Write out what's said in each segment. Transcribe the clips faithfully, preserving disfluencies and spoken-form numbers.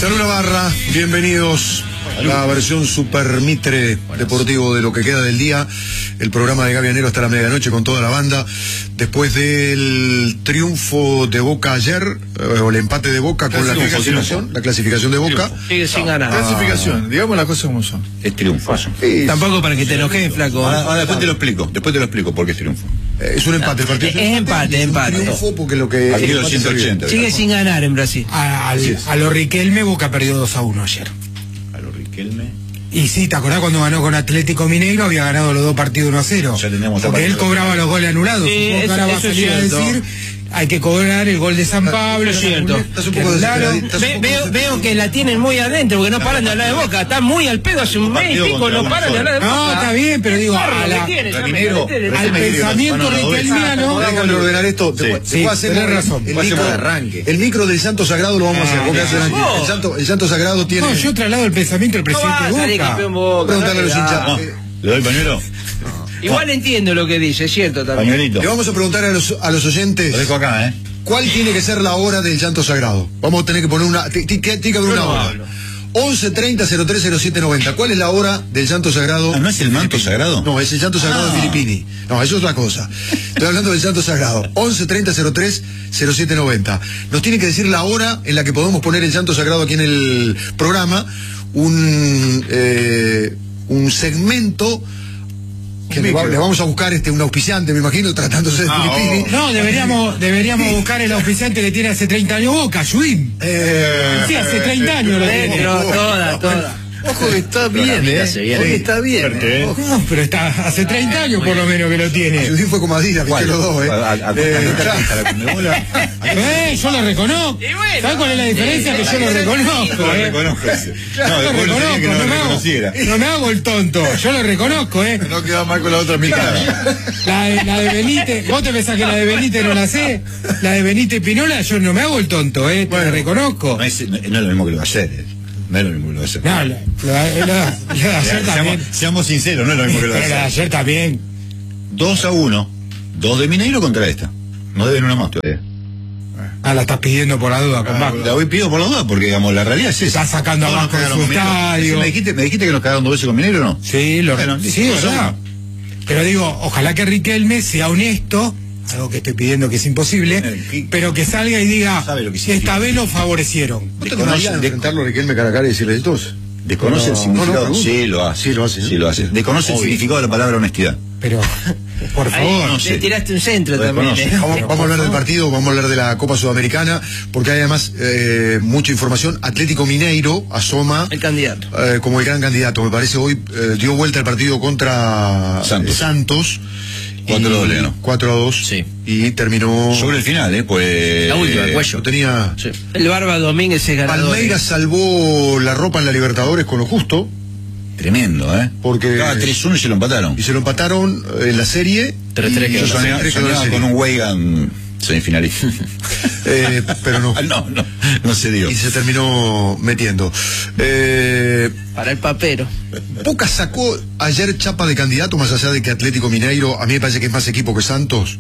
Salud Navarra, bienvenidos a la versión Super Mitre Deportivo de lo que queda del día. El programa de Gavianero hasta la medianoche con toda la banda. Después del triunfo de Boca ayer, eh, o el empate de Boca con la clasificación, la clasificación de Boca. Sigue sin ganar. Ah. Clasificación, digamos las cosas como son. Es triunfo. Sí. Tampoco para que te enojes, flaco. Ahora, ahora después te lo explico, después te lo explico porque es triunfo. Eh, es un empate, el partido. Es, es empate, es un empate. triunfo porque lo que Partido el empate ciento ochenta. Sigue sin ganar en Brasil. A, al- a lo Riquelme, Boca perdió dos a uno ayer. A lo Riquelme. Y sí, ¿te acordás cuando ganó con Atlético Mineiro? Había ganado los dos partidos uno a cero. Ya teníamos la Porque él partida. cobraba los goles anulados. Sí, Supongo que eso- ahora va a eso es salir a cierto. decir, hay que cobrar el gol de San Pablo. Eso es cierto. Estás un poco Claro. desesperado. Estás un Ve- poco veo, desesperado. veo que la tienen muy adentro, porque no paran de hablar de Boca. Están muy al pedo hace un mes y Partido pico, contra no uno paran de solo. hablar de Boca. No, está bien, pero digo, Barro, a la- me tiene, ya me Minero, metele, pero al Déjame que pensamiento diga, mano, riquelmiano. Déjame ordenar esto. Te, Sí. puedo- te Sí, puedo hacer tenés el- razón. El Puede ser micro, un arranque. el micro del Santo Sagrado lo vamos a hacer. Vos qué haces antes. vos. El Santo, el Santo Sagrado tiene. No, yo traslado el pensamiento del No presidente va a de salir Boca. campeón Boca. Preguntale a los dale, hinchas. No, Eh, ¿le doy pañuelo? Igual entiendo lo que dice, es cierto también. Pañuelito. Le vamos a preguntar a los, a los Lo oyentes dejo acá, ¿eh? cuál tiene que ser la hora del llanto sagrado. Vamos a tener que poner una. Tiene que haber una Yo no hora. hablo. once treinta cero tres cero siete noventa. ¿Cuál es la hora del llanto sagrado? Ah, ¿no es el manto sagrado? No, es el llanto sagrado Ah. de Filippini. No, eso es otra cosa. Estoy hablando del llanto sagrado. once treinta cero tres cero siete noventa. Nos tiene que decir la hora en la que podemos poner el llanto sagrado aquí en el programa. Un, eh, un segmento que le, va- le vamos a buscar este un auspiciante, me imagino, tratándose de Ah, Filippini. No, deberíamos, deberíamos buscar el auspiciante que tiene hace treinta años Boca, Yuim. Eh, Sí, hace treinta años lo tiene. Pero toda, toda. Ojo que está bien, ¿eh? Ojo que está bien. ¿eh? No, pero está hace treinta años por lo menos que lo tiene. Judín fue como Adidas, viste los dos, ¿eh? A- a- a- Eh, a- a la Conmebola. Eh, yo lo reconozco. Y bueno, ¿Sabes cuál es la diferencia? sí, Que yo lo sí, reconozco, Lo eh. reconozco ese. Yo No, lo después no tenía que reconozco, no no lo me hago, reconociera. no me hago el tonto, yo lo reconozco, eh. No queda mal con la otra mitad. La de, la de Benítez, vos te pensás que la de Benítez no la sé, la de Benítez Pinola, yo no me hago el tonto, eh, te lo reconozco. No es, no, no es lo mismo que lo va a hacer. eh. No es lo mismo que lo va a hacer. No, la, la- la- la de ayer Seamos, también. seamos sinceros, no es lo mismo que lo va a Pero la de hacer. ayer también. dos a uno. Dos de Mineiro contra esta. No deben una más todavía. Ah, la estás pidiendo por la duda, con Vasco. La voy pido por la duda porque, digamos, la realidad es esa. Está sacando a Todos nos Vasco de cagaron su con Mineiro. estadio. ¿Me dijiste, ¿Me dijiste que nos cagaron dos veces con Mineiro o no? Sí, lo, Bueno, sí, listo, verdad. dos Pero digo, ojalá que Riquelme sea honesto, algo que estoy pidiendo que es imposible, Eh, ¿qué- pero que salga y diga, sabe lo que significa? esta vez lo favorecieron. ¿No te Desconoce- animarías a de- enfrentarlo a Riquelme cara a cara y decirle dos? ¿Desconoce No, el significado? no, no, pregunto. sí, lo hace. Sí, lo hace, ¿no? Sí, lo hace. Desconoce el Obvio. significado de la palabra honestidad. Pero, por Ahí favor. no sé. le tiraste un centro Lo también. desconoce. ¿eh? Vamos, vamos a hablar del partido, vamos a hablar de la Copa Sudamericana, porque hay además eh, mucha información. Atlético Mineiro asoma El candidato. eh, como el gran candidato. Me parece hoy eh, dio vuelta el partido contra Santos. eh, Santos. cuatro a dos le ganó. cuatro a dos. Sí. Y terminó. Sobre el final, ¿eh? Pues. La última, el eh, cuello. No tenía. Sí. El Barba Domínguez es ganador. Palmeiras salvó la ropa en la Libertadores con lo justo, Tremendo, ¿eh? Porque- Estaba tres uno y se lo empataron. y se lo empataron eh, en la serie. tres tres y- quedó Yo la soñaba, tres quedó la soñaba serie. con un Weigan semifinalista. Eh, pero no. Ah, no, no, no se dio. Y se terminó metiendo. Eh, Para el papero. Boca sacó ayer chapa de candidato, más allá de que Atlético Mineiro, a mí me parece que es más equipo que Santos.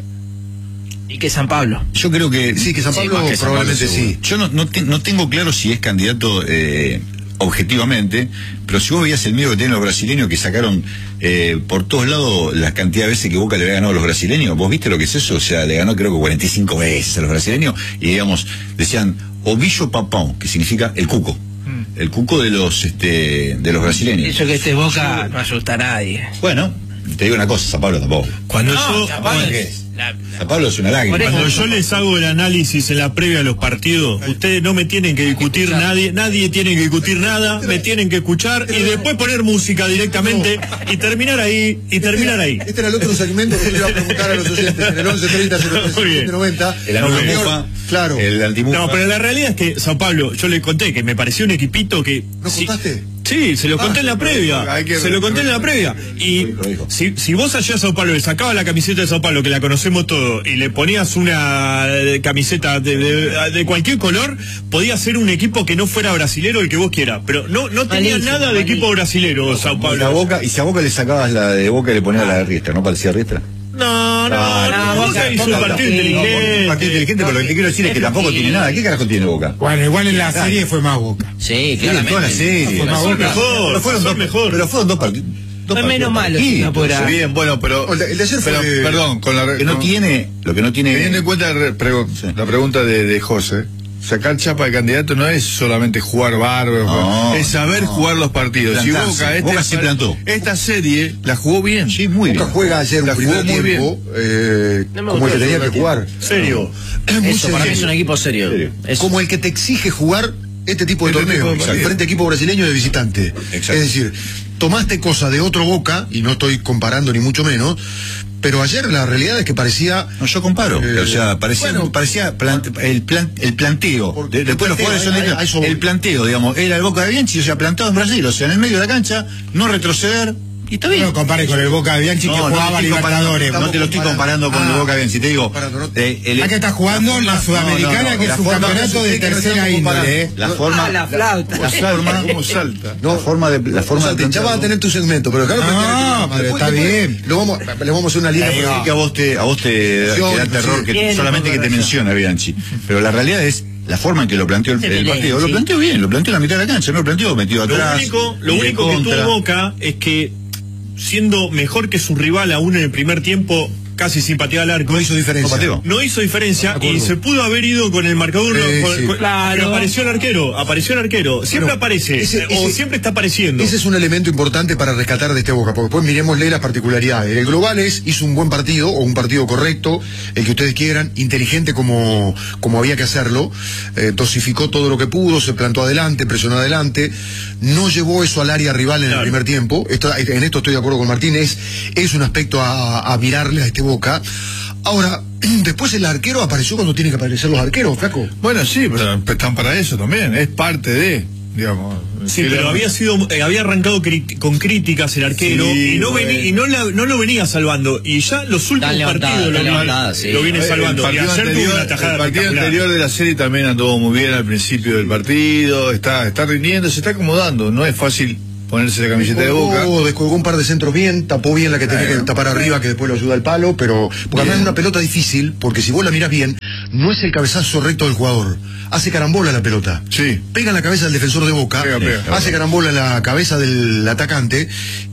Y que San Pablo. Yo creo que. Sí, que San Pablo más que San probablemente seguro. sí. Yo no, no, te- no tengo claro si es candidato eh, objetivamente, pero si vos veías el miedo que tienen los brasileños que sacaron eh, por todos lados la cantidad de veces que Boca le había ganado a los brasileños, ¿vos viste lo que es eso? O sea, le ganó creo que cuarenta y cinco veces a los brasileños y digamos, decían Ovillo Papão, que significa el cuco. El cuco de los este de los brasileños. Eso que este es Boca no asusta a nadie. Bueno, te digo una cosa, San Pablo tampoco. Cuando No, yo San Pablo ¿qué es es? la- San Pablo es una lágrima. Por eso- cuando yo les hago el análisis en la previa a los partidos, ustedes no me tienen que discutir nadie, nadie tiene que discutir nada, me tienen que escuchar y después poner música directamente y terminar ahí y terminar ahí. Este era el otro segmento que yo iba a preguntar a los oyentes en el once treinta cero tres Muy bien. noventa. El antimufa, Claro. el antimufa. No, pero la realidad es que Sao Paulo, yo le conté que me pareció un equipito que... ¿No sí- contaste? Sí, se lo conté Ah, en la pero previa. hay que- Se lo conté en la previa. Y Lo dijo. si, si vos allá a Sao Paulo le sacabas la camiseta de Sao Paulo, que la conocemos todos, y le ponías una eh, camiseta de, de- de cualquier color, podía ser un equipo que no fuera brasilero el que vos quieras. Pero no, no tenía Malísimo, nada de malísimo. equipo brasilero Sao Y, la Paulo. Boca, y si a Boca le sacabas la de Boca y le ponías la de Riestra, ¿no parecía Riestra? No, no, no, no, Boca hizo un Boca- partido sí, inteligente. Un partido inteligente, pero lo que te quiero decir es que tampoco tiene nada. ¿Qué carajo tiene Boca? Bueno, igual en la serie fue más Boca. Sí, Sí, en claramente. toda la serie. Fue más Fue Boca. mejor, Pero fueron fue dos, mejor. pero fueron dos partidos. dos Fue menos partidos malo, si parecidos. no fuera- Bien, bueno, pero. El de- el de ayer pero, fue- Perdón, con la. Lo que no con- tiene, lo que no tiene. Teniendo en cuenta la, re- prego- Sí. la pregunta de, de José, sacar chapa de candidato no es solamente jugar bárbaro, No, es saber no. jugar los partidos. Si Plantarse. Boca, este- Boca se plantó. esta serie la jugó bien. Sí, muy Boca bien. juega ayer un La jugó primer muy tiempo eh, No me como el gustó que tenía el que primer jugar. Serio. Muy Eso para mí serio. es un equipo serio. Serio. Es- Como el que te exige jugar este tipo de Este tipo torneos, de partido. frente a equipo brasileño de visitante. Exacto. Es decir, tomaste cosa de otro Boca, y no estoy comparando ni mucho menos, pero ayer la realidad es que parecía... No, yo comparo. Eh, o sea, parecía, bueno, parecía plant- el, plan- el planteo. Porque De- después el los jugadores son planteo, de- a- a eso voy. el planteo, digamos, era el Boca de Bianchi, o sea, plantado en Brasil, o sea, en el medio de la cancha, no retroceder, y está bien. No lo compare con el Boca de Bianchi que No, no jugaba te estoy comparando- Libertadores. no te lo estoy comparando con Ah. el Boca de Bianchi, te digo. Comparando, ¿no? eh, el- Acá está jugando la Sudamericana, no, no, que la es un forma- campeonato de que no tercera estamos comparando. índole, ¿eh? La forma, Ah, la flauta. la forma, ¿Cómo salta? No, la forma de, la forma de ya vas a plantearlo. tener tu segmento, pero claro, No, porque- pero después- está después bien. Lo vamos, le vamos a hacer una línea. Eh, pero- que a vos te, a vos te, te da Sí, terror que Bien, solamente que te razón. menciona Bianchi. Pero la realidad es la forma en que lo planteó el, Se el pelea, partido. Lo sí. planteó bien, lo planteó en la mitad de la cancha, no lo planteó metido Lo atrás. único, lo de único que contra. tuvo Boca es que, siendo mejor que su rival aún en el primer tiempo, casi sin patear al arco, No hizo diferencia. No pateó. no hizo diferencia De acuerdo. y se pudo haber ido con el marcador. Sí, con- sí. con- Claro. Pero apareció el arquero, apareció el arquero. Siempre Bueno, aparece, ese- eh, o ese- siempre está apareciendo. Ese es un elemento importante para rescatar de este Boca, porque después miremosle las particularidades. El global es, hizo un buen partido, o un partido correcto, el que ustedes quieran, inteligente como, como había que hacerlo, eh, dosificó todo lo que pudo, se plantó adelante, presionó adelante, no llevó eso al área rival en Claro. el primer tiempo. Esto, en esto estoy de acuerdo con Martínez, es un aspecto a, a mirarle a este Boca. Ahora, después el arquero apareció cuando tiene que aparecer los arqueros, flaco. Bueno, sí, pero están para eso también, es parte de, digamos. Sí, que pero la- había sido, eh, había arrancado cri- con críticas el arquero Sí, y no bueno. veni- y no, la- no lo venía salvando y ya los últimos Dan levantada, partidos lo, dan viene- levantada, sí. lo viene El salvando. Y partido, ayer tuvo anterior, una tajada el partido espectacular. anterior de la serie también anduvo muy bien al principio del partido, está, está rindiendo, se está acomodando, no es fácil ponerse la camiseta de Boca. Descolgó, descolgó un par de centros bien, tapó bien la que tenía que tapar arriba, que después lo ayuda al palo, pero porque además es una pelota difícil, porque si vos la mirás bien, no es el cabezazo recto del jugador, hace carambola la pelota. Sí. Pega en la cabeza del defensor de Boca, Pega, pega. hace carambola en la cabeza del atacante,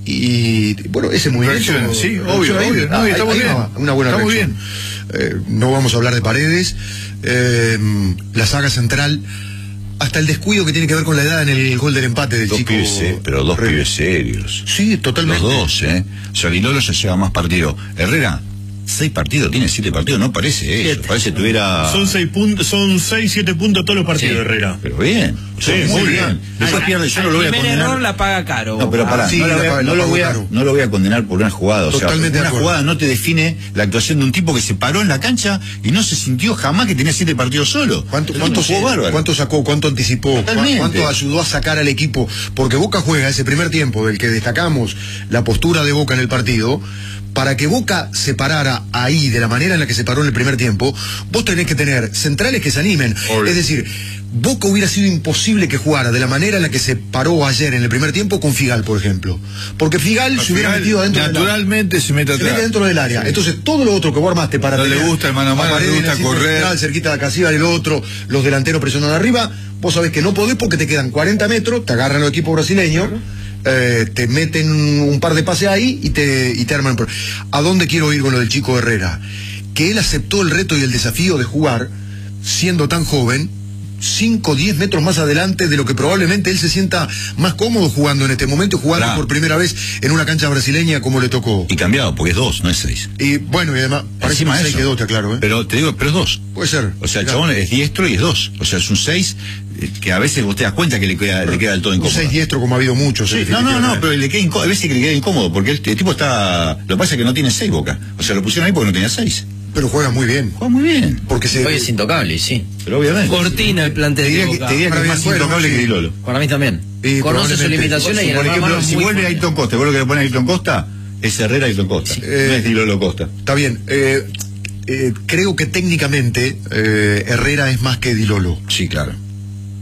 y bueno, ese movimiento... Reacciona, sí, reacciona obvio, ahí. obvio, no, Ah, y está ahí- muy ahí bien. va, una buena Está muy reacción. Eh, no vamos a hablar de Paredes, eh, la saga central, hasta el descuido que tiene que ver con la edad en el gol del empate del Dos chico. pibes, eh, pero dos Herrera. pibes serios. Sí, totalmente. Los dos, ¿eh? O sea, Dilolo ya lleva más partidos. Herrera, seis partidos, tiene siete partidos, no parece eso. Siete. Parece que tuviera. Son seis puntos, son seis, siete puntos todos los partidos Sí. de Herrera. Pero bien. O sea, Sí, muy muy bien. bien. Después pierde, yo no lo voy a El primer error condenar. la paga caro. No, pero pará, Ah, sí, no, lo la voy a, pa- no la lo pagó voy a- caro. no lo voy a condenar por una jugada. O sea, Totalmente de una acuerdo. jugada no te define la actuación de un tipo que se paró en la cancha y no se sintió jamás que tenía siete partidos solo. ¿Cuánto, Es un cuánto, juego bárbaro. cuánto sacó? ¿Cuánto anticipó? Totalmente. ¿Cuánto ayudó a sacar al equipo? Porque Boca juega ese primer tiempo del que destacamos la postura de Boca en el partido. Para que Boca se parara ahí de la manera en la que se paró en el primer tiempo, vos tenés que tener centrales que se animen. Obvio. Es decir, Boca hubiera sido imposible que jugara de la manera en la que se paró ayer en el primer tiempo con Figal, por ejemplo. Porque Figal se hubiera Al final, metido adentro del área. naturalmente se mete Se atrás. mete dentro del área. Entonces, todo lo otro que vos armaste para No le tener gusta el mano a mano, Paredes le gusta en el centro correr. central, cerquita de la casilla del otro, los delanteros presionan arriba, vos sabés que no podés porque te quedan cuarenta metros, te agarran los equipos brasileños, eh, te meten un par de pases ahí y te, y te arman. Por... ¿A dónde quiero ir con lo del chico Herrera? Que él aceptó el reto y el desafío de jugar, siendo tan joven, cinco o diez metros más adelante de lo que probablemente él se sienta más cómodo jugando en este momento, jugando Claro. por primera vez en una cancha brasileña como le tocó. Y cambiado, porque es dos, no es seis. Y bueno, y además, parece Encima que de seis eso. quedó, está claro, ¿eh? Pero te digo, pero es dos. Puede ser. O sea, el Claro. chabón es diestro y es dos. O sea, es un seis eh, que a veces vos te das cuenta que le queda, le queda del todo Un incómodo. seis diestro como ha habido muchos. Sí, en no, no, no, definitiva. pero le queda incómodo, a veces que le queda incómodo, porque el, el tipo está. Lo que pasa es que no tiene seis Boca. O sea, lo pusieron ahí porque no tenía seis. Pero juega muy bien. Juega muy bien. Porque se... Hoy es intocable, sí. Pero obviamente. Cortina el Te plantel de diría que, Boca. te diría que Ahora es bien, más bueno, intocable sí. que Dilolo. Para mí también. Y Conoce sus probablemente. limitaciones y Si, en por el ejemplo, mano si muy vuelve fuerte. Ayrton Costa, vos lo que le pone a Ayrton Costa es Herrera Ayrton Costa. Eh, no es Dilolo Costa. Está bien. Eh, eh, creo que técnicamente eh, Herrera es más que Dilolo. Sí, claro.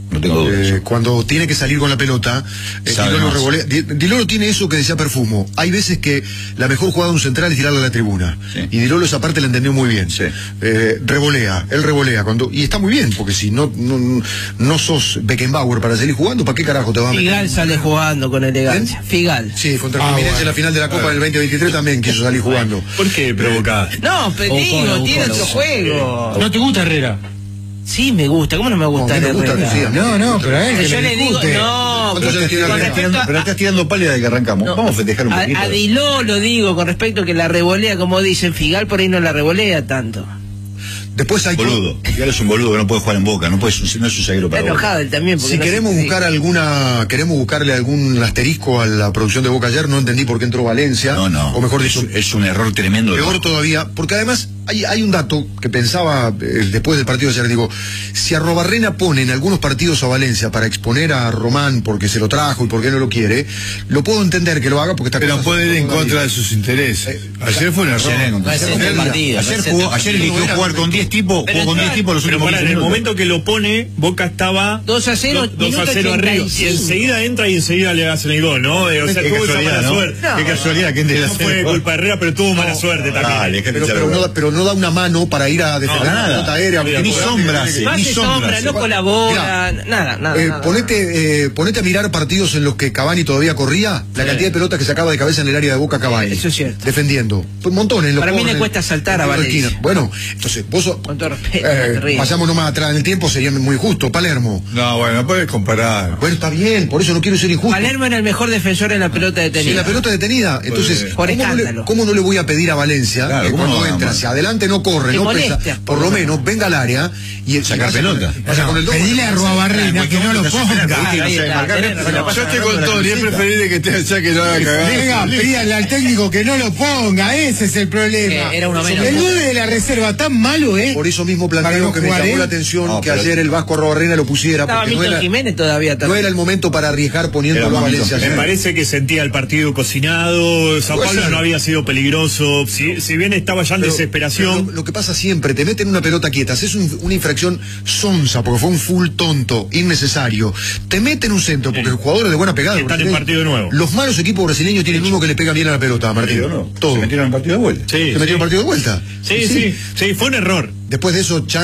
No tengo dudas. Eh, cuando tiene que salir con la pelota, eh, Sabe Di Loro más. revolea. Di, Di Loro tiene eso que decía Perfumo. Hay veces que la mejor jugada de un central es tirarla a la tribuna. Sí. Y Di Loro esa parte la entendió muy bien. Sí. Eh, revolea, él revolea. Cuando, y está muy bien, porque si no, no, no sos Beckenbauer para seguir jugando, ¿para qué carajo te vas a meter? Figal sale jugando con elegancia. Figal. Sí, contra Ah, Fluminense bueno. en la final de la Copa del veinte veintitrés también quiso salir jugando. ¿Por qué provocás? No, pero digo, tiene otro juego. ¿No te gusta Herrera? Sí, me gusta. ¿Cómo no me gusta No, a mí me gusta, Herrera? sí, a mí No, no, pero a él que Yo le le digo, discute. no, ¿Cuántos pero años tiene con Herrera? respecto a, Pero estás tirando pálida de que arrancamos. no, Vamos a festejar un a, poquito. a Diló lo digo, con respecto a que la revolea, como dicen, Figal por ahí no la revolea tanto. Después hay Boludo. Figal es un boludo que no puede jugar en Boca. No, puede, no es un zaguero Está para Boca. enojado él también. porque Si no queremos se- buscar alguna, queremos buscarle algún asterisco a la producción de Boca ayer, no entendí por qué entró Valencia. No, no. O mejor es, dicho, es un error tremendo. de peor Boca. todavía, porque además hay, hay un dato que pensaba eh, después del partido de ayer, digo, si Arrobarrena pone en algunos partidos a Valencia para exponer a Román porque se lo trajo y porque no lo quiere, lo puedo entender que lo haga porque está Pero puede ir en contra de sus intereses. Ayer fue un error. Ayer, No es este partido, ayer no es jugó, este ayer partido. eligió jugar con diez tipos, Pero jugó con diez está- tipos los Pero últimos pará, en quince el minutos. momento que lo pone, Boca estaba dos a cero, dos a cero minuto arriba. ochenta y Y cinco. enseguida entra y enseguida le hacen el gol, ¿no? Eh, o sea, Qué tuvo esa casualidad, mala ¿no? suerte. No, Qué casualidad que te No fue culpa de Herrera, pero tuvo mala suerte también. Dale, Pero, pero, no, da- pero no da una mano para ir a defender No, la nada. pelota aérea. Ni porque- sombra porque- hace. No ni hace sombra, sombra, se no va- colabora, nada, nada. Eh, nada. ponete, eh, ponete a mirar partidos en los que Cavani todavía corría, la cantidad de pelotas que sacaba de cabeza en el área de Boca Cavani. Eso es cierto. Defendiendo. Un montón en los Para mí le corners, cuesta saltar a en la Valencia. esquina. Bueno, entonces, vos sos- Con todo respeto, eh, terrible. vayamos nomás atrás en el tiempo, sería muy justo. Palermo. No, bueno, no puedes comparar. Bueno, está bien, por eso no quiero ser injusto. Palermo era el mejor defensor en la pelota Si detenida. la pelota detenida, entonces, bien. Por ¿cómo no, le, escándalo. cómo no le voy a pedir a Valencia Claro, que ¿cómo cuando no, entra, man? si adelante no corre, Te no molesta, pesa, por por lo lo menos venga al área y Sacar vaya con- pelota. vaya con el dos, Pedile a Arruabarrena que no lo ponga. Ahí está, tenés razón. Yo estoy con Tony, es preferible que esté allá que no haga Venga, cagar. pídale al técnico que no lo ponga, ese es el problema. Que era uno menos. El nueve de la reserva tan malo, ¿eh? Por eso mismo Para planteo no que me jugar llamó él. la atención No, que pero- ayer el Vasco Arrobarrena lo pusiera, Estaba porque no Milton era, Jiménez todavía no también. era el momento para arriesgar poniéndolo Era a momento. Valencia. Me parece que sentía el partido cocinado, Sao Puede Paulo ser. no había sido peligroso, si, si bien estaba ya en Pero- desesperación. pero Lo, lo que pasa siempre, te meten una pelota quieta, haces un- una infracción sonsa, porque fue un full tonto, innecesario. Te meten un centro, porque el jugador es de buena pegada. Están en brasileño. partido nuevo. Los malos equipos brasileños tienen uno que le pega bien a la pelota, Martín. ¿no? Todo. Se metieron en el partido de vuelta. Sí, Se metió sí. en partido de vuelta. Sí, sí, sí, fue un error. Después de eso, Chan